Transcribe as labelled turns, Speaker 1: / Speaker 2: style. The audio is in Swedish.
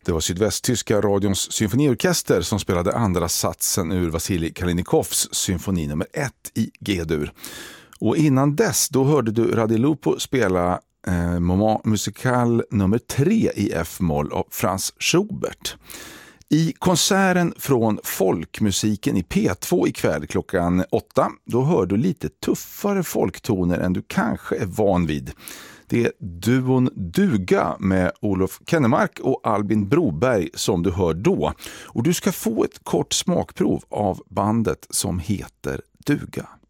Speaker 1: Det var sydvästtyska radions symfoniorkester som spelade andra satsen ur Vasilij Kalinikovs symfoni nummer 1 i G-dur. Och innan dess då hörde du Radio Lupo spela Moment Musical nummer 3 i F-moll av Franz Schubert. I konserten från folkmusiken i P2 ikväll klockan 8 då hör du lite tuffare folktoner än du kanske är van vid. Det är duon Duga med Olof Kennemark och Albin Broberg som du hör då. Och du ska få ett kort smakprov av bandet som heter Duga.